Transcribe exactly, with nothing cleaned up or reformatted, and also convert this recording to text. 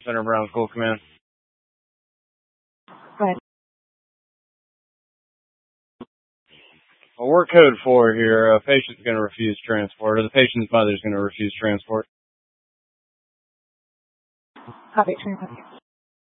Center Brown School Command. Go ahead. Well, we're code four here. A patient's going to refuse transport, or the patient's mother's going to refuse transport. Copy. Transport.